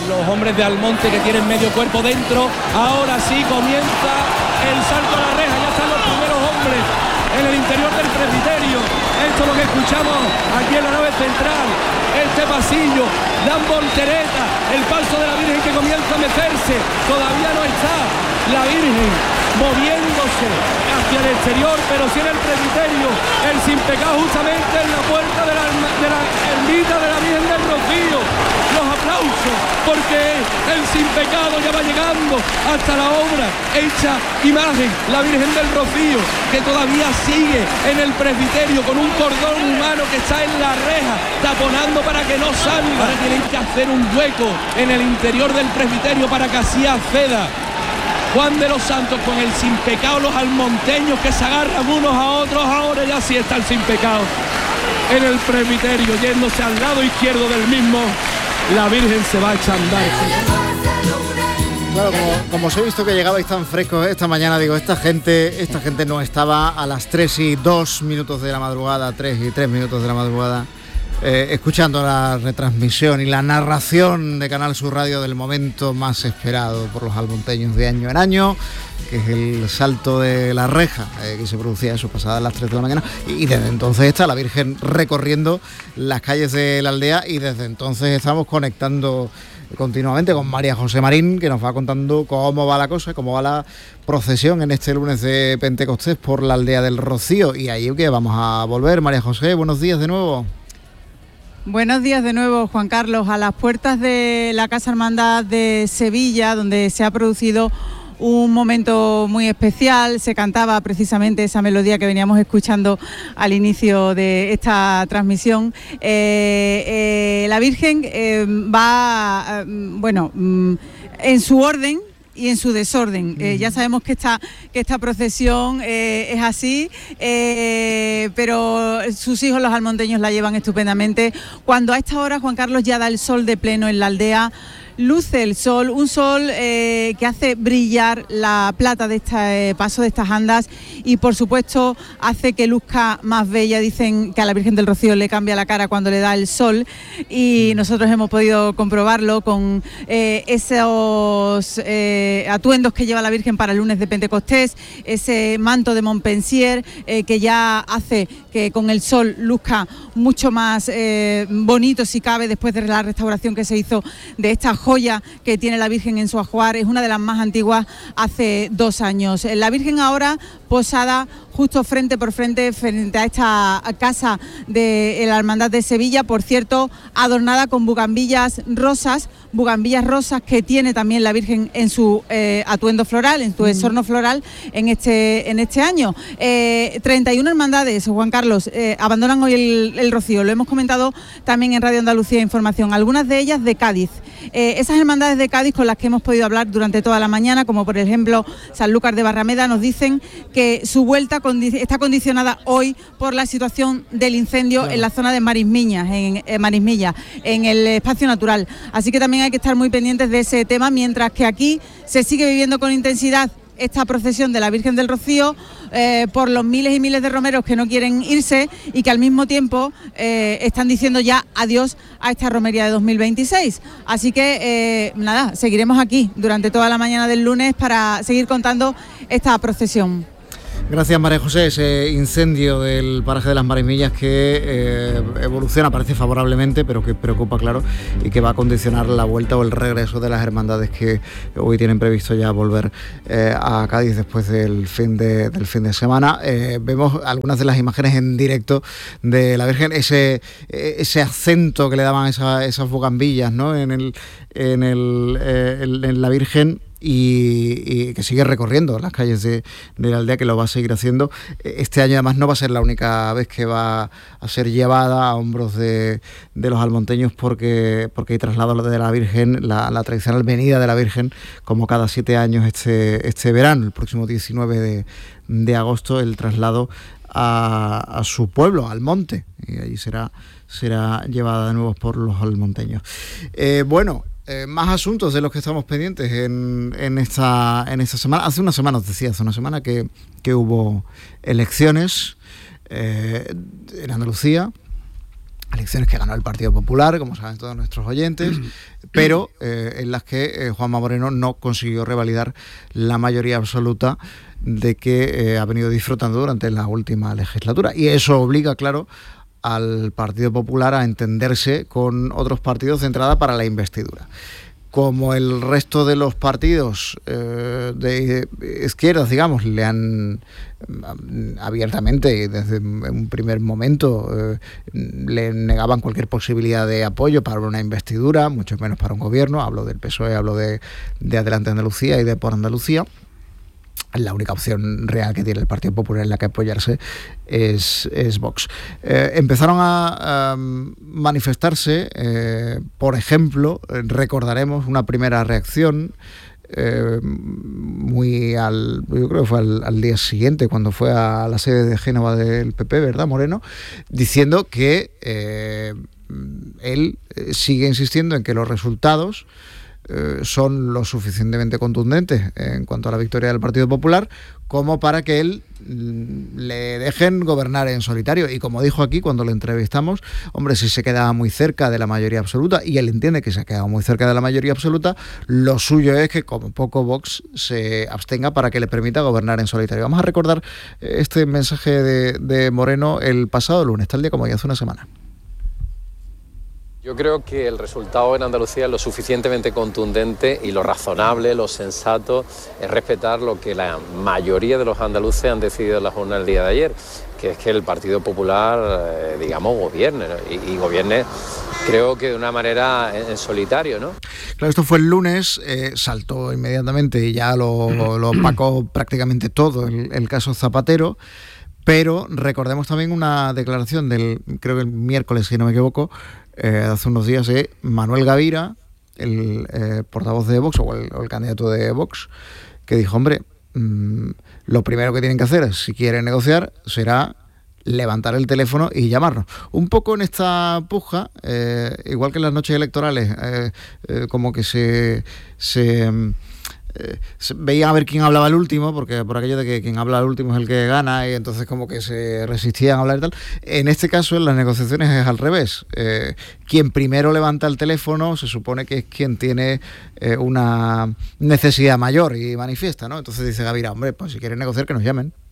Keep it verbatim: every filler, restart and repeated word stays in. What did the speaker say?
los hombres de Almonte que tienen medio cuerpo dentro. Ahora sí comienza el salto a la reja, ya están los primeros hombres en el interior del presbiterio. Esto es lo que escuchamos aquí en la nave central, este pasillo, dan voltereta, el paso de la Virgen que comienza a mecerse, todavía no está la Virgen moviéndose hacia el exterior, pero sí en el presbiterio, el sin pecado justamente en la puerta de la, de la ermita de la Virgen del Rocío. Los aplausos, porque el sin pecado ya va llegando hasta la obra hecha imagen, la Virgen del Rocío, que todavía sigue en el presbiterio con un cordón humano que está en la reja, taponando para que no salga. Ahora tienen que hacer un hueco en el interior del presbiterio para que así acceda Juan de los Santos con el sin pecado, los almonteños que se agarran unos a otros. Ahora ya sí está el sin pecado en el presbiterio, yéndose al lado izquierdo del mismo. La Virgen se va a echar a andar. Claro, como, como os he visto que llegabais tan frescos esta mañana, digo, esta gente, esta gente no estaba a las tres y dos minutos de la madrugada, tres y tres minutos de la madrugada, eh, escuchando la retransmisión y la narración de Canal Sur Radio del momento más esperado por los almonteños de año en año, que es el salto de la reja, eh, que se producía eso pasadas las tres de la mañana, y desde entonces está la Virgen recorriendo las calles de la aldea, y desde entonces estamos conectando continuamente con María José Marín, que nos va contando cómo va la cosa, cómo va la procesión en este lunes de Pentecostés por la aldea del Rocío, y ahí que vamos a volver. María José, buenos días de nuevo. Buenos días de nuevo, Juan Carlos, a las puertas de la Casa Hermandad de Sevilla, donde se ha producido un momento muy especial. Se cantaba precisamente esa melodía que veníamos escuchando al inicio de esta transmisión. Eh, eh, la Virgen eh, va, eh, bueno, en su orden y en su desorden. Mm. Eh, ya sabemos que esta, que esta procesión eh, es así, eh, pero sus hijos los almonteños la llevan estupendamente. Cuando a esta hora, Juan Carlos, ya da el sol de pleno en la aldea, luce el sol, un sol eh, que hace brillar la plata de este eh, paso de estas andas, y por supuesto hace que luzca más bella. Dicen que a la Virgen del Rocío le cambia la cara cuando le da el sol, y nosotros hemos podido comprobarlo con eh, esos eh, atuendos que lleva la Virgen para el lunes de Pentecostés, ese manto de Montpensier eh, que ya hace que con el sol luzca mucho más eh, bonito, si cabe, después de la restauración que se hizo de esta joya que tiene la Virgen en su ajuar. Es una de las más antiguas, hace dos años. La Virgen ahora posada justo frente por frente, frente a esta casa de la Hermandad de Sevilla, por cierto, adornada con bugambillas rosas, bugambillas rosas que tiene también la Virgen en su eh, atuendo floral, en su exorno floral en este, en este año. Eh, treinta y una hermandades, Juan Carlos, eh, abandonan hoy el, el Rocío. Lo hemos comentado también en Radio Andalucía Información, algunas de ellas de Cádiz. Eh, esas hermandades de Cádiz con las que hemos podido hablar durante toda la mañana, como por ejemplo Sanlúcar de Barrameda, nos dicen que su vuelta condi- está condicionada hoy por la situación del incendio, claro, en la zona de Marismiñas, en, en Marismilla, en el espacio natural. Así que también hay que estar muy pendientes de ese tema, mientras que aquí se sigue viviendo con intensidad esta procesión de la Virgen del Rocío, eh, por los miles y miles de romeros que no quieren irse y que al mismo tiempo eh, están diciendo ya adiós a esta romería de dos mil veintiséis. Así que eh, nada, seguiremos aquí durante toda la mañana del lunes para seguir contando esta procesión. Gracias, María José. Ese incendio del paraje de las Marismillas que eh, evoluciona, parece favorablemente, pero que preocupa, claro, y que va a condicionar la vuelta o el regreso de las hermandades que hoy tienen previsto ya volver eh, a Cádiz después del fin de, del fin de semana. Eh, vemos algunas de las imágenes en directo de la Virgen, ese, ese acento que le daban esa, esas bugambillas, ¿no?, en, el, en, el, eh, en la Virgen. Y, y que sigue recorriendo las calles de, de la aldea, que lo va a seguir haciendo. Este año además no va a ser la única vez que va a ser llevada a hombros de, de los almonteños, porque, porque hay traslado de la Virgen, la, la tradicional venida de la Virgen, como cada siete años este, este verano, el próximo diecinueve de, de agosto, el traslado a, a su pueblo, al monte, y allí será, será llevada de nuevo por los almonteños. Eh, bueno, Eh, más asuntos de los que estamos pendientes en, en, esta, en esta semana. Hace una semana, os decía, hace una semana que, que hubo elecciones eh, en Andalucía, elecciones que ganó el Partido Popular, como saben todos nuestros oyentes, pero eh, en las que eh, Juanma Moreno no consiguió revalidar la mayoría absoluta de que eh, ha venido disfrutando durante la última legislatura. Y eso obliga, claro, al Partido Popular a entenderse con otros partidos de entrada para la investidura. Como el resto de los partidos eh, de izquierdas, digamos, le han abiertamente, desde un primer momento, eh, le negaban cualquier posibilidad de apoyo para una investidura, mucho menos para un gobierno. Hablo del P S O E, hablo de, de Adelante Andalucía y de Por Andalucía. La única opción real que tiene el Partido Popular en la que apoyarse es, es Vox. Eh, empezaron a, a manifestarse, eh, por ejemplo, recordaremos una primera reacción eh, muy al, yo creo que fue al, al día siguiente, cuando fue a la sede de Génova del P P, ¿verdad, Moreno? Diciendo que eh, él sigue insistiendo en que los resultados Eh, son lo suficientemente contundentes en cuanto a la victoria del Partido Popular como para que él mm, le dejen gobernar en solitario. Y como dijo aquí cuando le entrevistamos, hombre, si se quedaba muy cerca de la mayoría absoluta, y él entiende que se ha quedado muy cerca de la mayoría absoluta, lo suyo es que como poco Vox se abstenga para que le permita gobernar en solitario. Vamos a recordar este mensaje de, de Moreno el pasado lunes, tal día como ya hace una semana. Yo creo que el resultado en Andalucía es lo suficientemente contundente y lo razonable, lo sensato es respetar lo que la mayoría de los andaluces han decidido en la jornada del día de ayer, que es que el Partido Popular, eh, digamos, gobierne, ¿no? y, y gobierne, creo que de una manera en, en solitario, ¿no? Claro, esto fue el lunes, eh, saltó inmediatamente y ya lo, lo opacó prácticamente todo el, el caso Zapatero. Pero recordemos también una declaración del, creo que el miércoles, si no me equivoco, eh, hace unos días, de Manuel Gavira, el eh, portavoz de Vox, o el, o el candidato de Vox, que dijo, hombre, mmm, lo primero que tienen que hacer, si quieren negociar, será levantar el teléfono y llamarnos. Un poco en esta puja, eh, igual que en las noches electorales, eh, eh, como que se... se Eh, veían a ver quién hablaba el último, porque por aquello de que quien habla el último es el que gana, y entonces como que se resistían a hablar y tal. En este caso, en las negociaciones es al revés. Eh, quien primero levanta el teléfono se supone que es quien tiene eh, una necesidad mayor y manifiesta, ¿no? Entonces dice Gavira, hombre, pues si quieren negociar que nos llamen.